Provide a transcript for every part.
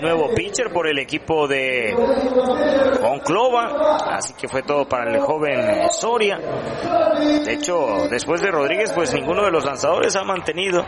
nuevo pitcher por el equipo de Monclova, así que fue todo para el joven Soria. De hecho, después de Rodríguez, pues ninguno de los lanzadores ha mantenido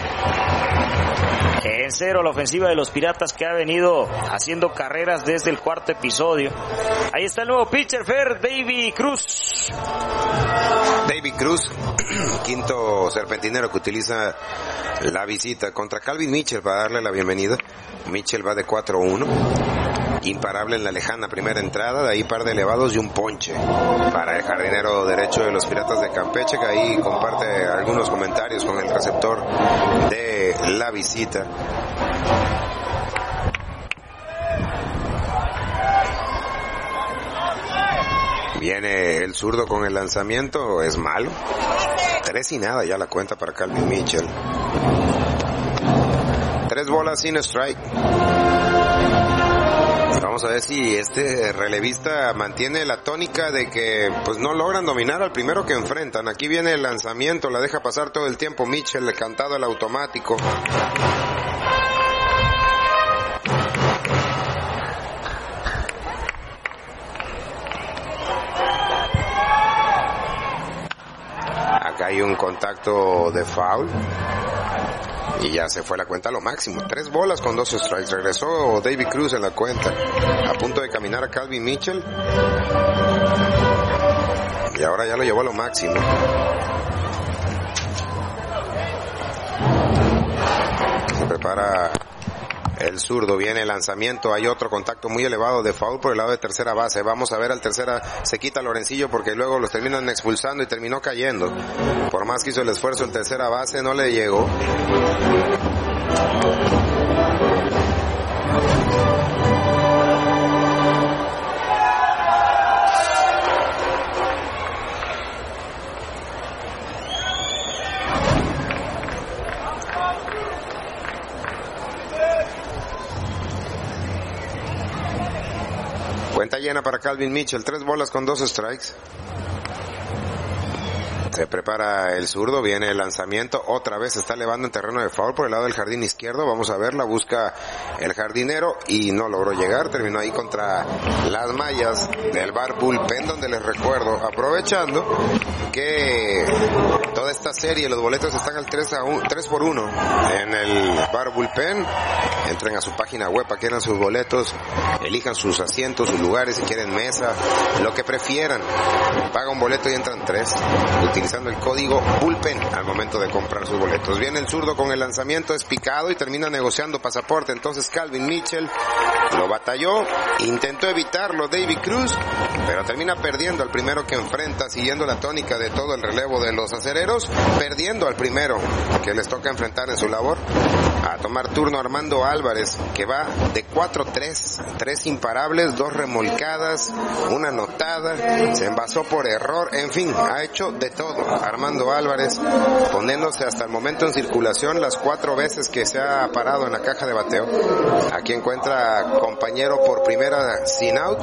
en cero la ofensiva de los Piratas, que ha venido haciendo carreras desde el cuarto episodio. Ahí está el nuevo pitcher, Fer, David Cruz. David Cruz, quinto serpentinero que utiliza la visita contra Calvin Mitchell para darle la bienvenida. Mitchell va de 4-1. Imparable en la lejana primera entrada, de ahí par de elevados y un ponche para el jardinero derecho de los Piratas de Campeche, que ahí comparte algunos comentarios con el receptor de la visita. Viene el zurdo con el lanzamiento, es malo. 3-0 ya la cuenta para Calvin Mitchell. 3 bolas sin strike. Vamos a ver si este relevista mantiene la tónica de que pues no logran dominar al primero que enfrentan. Aquí viene el lanzamiento, la deja pasar todo el tiempo Mitchell, cantado el automático. Acá hay un contacto de foul. Y ya se fue la cuenta a lo máximo. 3 bolas con 2 strikes. Regresó David Cruz en la cuenta. A punto de caminar a Calvin Mitchell. Y ahora ya lo llevó a lo máximo. Se prepara el zurdo, viene el lanzamiento, hay otro contacto muy elevado de foul por el lado de tercera base. Vamos a ver al tercera, se quita Lorencillo porque luego los terminan expulsando y terminó cayendo. Por más que hizo el esfuerzo el tercera base, no le llegó. Cuenta llena para Calvin Mitchell, 3 bolas con 2 strikes. Se prepara el zurdo, viene el lanzamiento, otra vez se está elevando en terreno de foul por el lado del jardín izquierdo. Vamos a ver, la busca el jardinero y no logró llegar, terminó ahí contra las mallas del bar Bullpen, donde les recuerdo, aprovechando que toda esta serie, los boletos están al 3x1 en el bar Bullpen. Entren a su página web, adquieran sus boletos, elijan sus asientos, sus lugares, si quieren mesa, lo que prefieran. Paga un boleto y entran 3, utilizando el código Bullpen al momento de comprar sus boletos. Viene el zurdo con el lanzamiento, es picado y termina negociando pasaporte. Entonces Calvin Mitchell lo batalló, intentó evitarlo David Cruz, pero termina perdiendo al primero que enfrenta, siguiendo la tónica de todo el relevo de los acereros, perdiendo al primero que les toca enfrentar en su labor. A tomar turno Armando Álvarez, que va de 4-3, 3 imparables, 2 remolcadas, 1 anotada, se envasó por error, en fin, ha hecho de todo Armando Álvarez, poniéndose hasta el momento en circulación las 4 veces que se ha parado en la caja de bateo. Aquí encuentra compañero por primera sin out.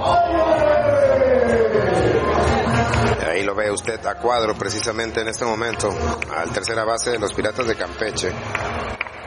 Ahí lo ve usted a cuadro precisamente en este momento, al tercera base de los Piratas de Campeche.